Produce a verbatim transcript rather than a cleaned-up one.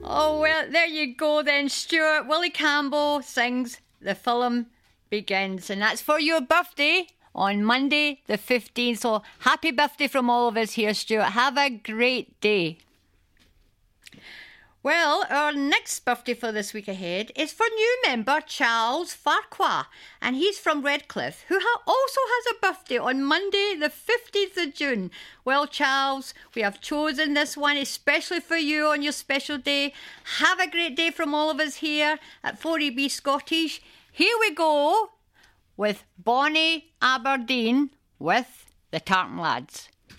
Oh, well, there you go then, Stuart. Willie Campbell sings The Film Begins. And that's for your birthday on Monday the fifteenth. So happy birthday from all of us here, Stuart. Have a great day. Well, our next birthday for this week ahead is for new member Charles Farquhar, and he's from Redcliffe, who ha- also has a birthday on Monday the fifteenth of June. Well, Charles, we have chosen this one especially for you on your special day. Have a great day from all of us here at four E B Scottish. Here we go with Bonnie Aberdeen with the Tartan Lads.